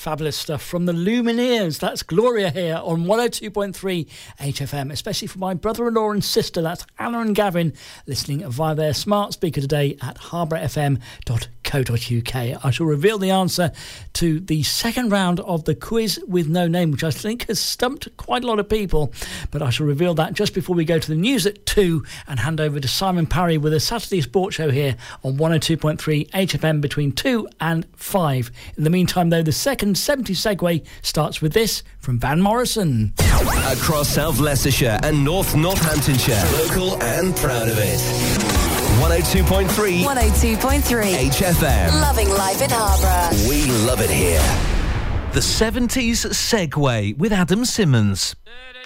Fabulous stuff from the Lumineers. That's Gloria here on 102.3 HFM, especially for my brother-in-law and sister, that's Anna and Gavin, listening via their smart speaker today at harbourfm.co.uk. I shall reveal the answer to the second round of the quiz with no name, which I think has stumped quite a lot of people, but I shall reveal that just before we go to the news at 2 and hand over to Simon Parry with a Saturday Sports Show here on 102.3 HFM between 2 and 5. In the meantime, though, the second 70 segue starts with this from Van Morrison. Across South Leicestershire and North Northamptonshire, local and proud of it. 102.3 HFM. Loving life in Harborough. We love it here. The 70s Segway with Adam Simmons.